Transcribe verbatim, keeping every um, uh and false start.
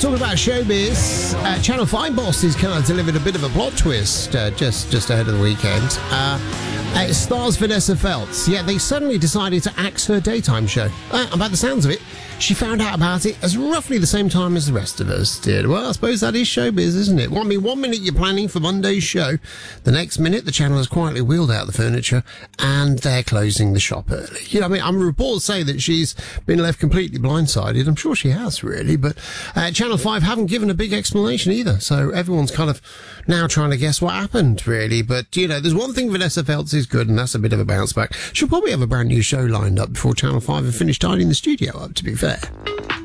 talking about showbiz, uh, Channel five bosses kind of delivered a bit of a plot twist uh, just, just ahead of the weekend. Uh, uh, it stars Vanessa Feltz. Yeah, they suddenly decided to axe her daytime show. Uh, and by the sounds of it, she found out about it as roughly the same time as the rest of us did. Well, I suppose that is showbiz, isn't it? Well, I mean, one minute you're planning for Monday's show, the next minute the channel has quietly wheeled out the furniture and they're closing the shop early. You know, I mean, I'm reports say that she's been left completely blindsided. I'm sure she has, really, but uh, Channel five haven't given a big explanation either, so everyone's kind of now trying to guess what happened, really. But, you know, there's one thing Vanessa Feltz is good, and that's a bit of a bounce back. She'll probably have a brand new show lined up before Channel five have finished tidying the studio up, to be fair.